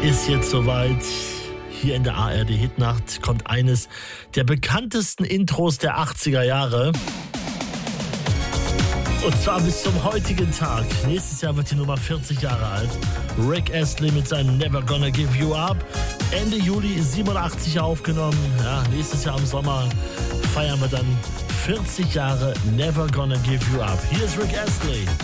ist jetzt soweit. Hier in der ARD Hitnacht kommt eines der bekanntesten Intros der 80er Jahre. Und zwar bis zum heutigen Tag. Nächstes Jahr wird die Nummer 40 Jahre alt. Rick Astley mit seinem Never Gonna Give You Up. Ende Juli 87 aufgenommen. Ja, nächstes Jahr im Sommer feiern wir dann 40 Jahre Never Gonna Give You Up. Hier ist Rick Astley.